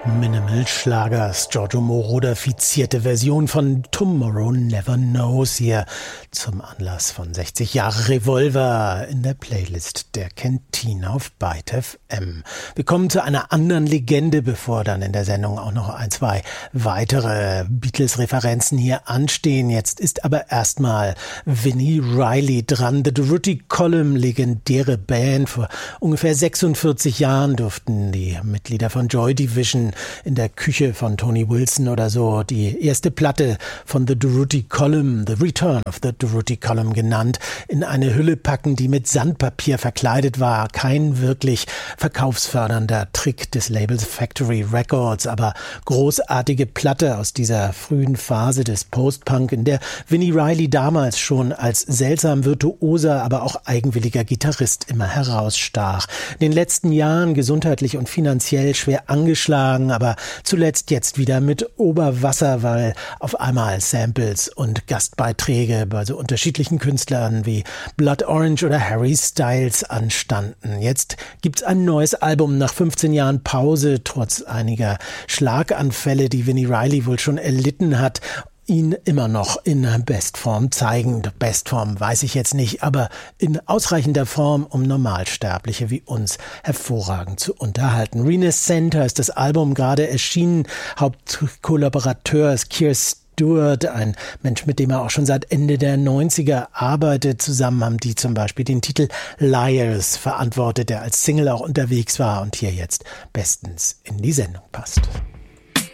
Minimal-Schlagers. Giorgio Moroder fizierte Version von Tomorrow Never Knows hier zum Anlass von 60 Jahre Revolver in der Playlist der Kantine auf Byte FM. Wir kommen zu einer anderen Legende, bevor dann in der Sendung auch noch ein, zwei weitere Beatles-Referenzen hier anstehen. Jetzt ist aber erstmal Vini Reilly dran. The Durutti Column, legendäre Band. Vor ungefähr 46 Jahren durften die Mitglieder von Joy Division in der Küche von Tony Wilson oder so die erste Platte von The Durutti Column, The Return of the Durutti Column genannt, in eine Hülle packen, die mit Sandpapier verkleidet war. Kein wirklich verkaufsfördernder Trick des Labels Factory Records, aber großartige Platte aus dieser frühen Phase des Post-Punk, in der Vini Reilly damals schon als seltsam virtuoser, aber auch eigenwilliger Gitarrist immer herausstach. In den letzten Jahren gesundheitlich und finanziell schwer angeschlagen, aber zuletzt jetzt wieder mit Oberwasser, weil auf einmal Samples und Gastbeiträge bei so unterschiedlichen Künstlern wie Blood Orange oder Harry Styles anstanden. Jetzt gibt's ein neues Album nach 15 Jahren Pause, trotz einiger Schlaganfälle, die Vini Reilly wohl schon erlitten hat, ihn immer noch in Bestform zeigen. Bestform weiß ich jetzt nicht, aber in ausreichender Form, um Normalsterbliche wie uns hervorragend zu unterhalten. Renaissance ist das Album gerade erschienen. Hauptkollaborateur ist Keir Stewart, ein Mensch, mit dem er auch schon seit Ende der 90er arbeitet. Zusammen haben die zum Beispiel den Titel Liars verantwortet, der als Single auch unterwegs war und hier jetzt bestens in die Sendung passt.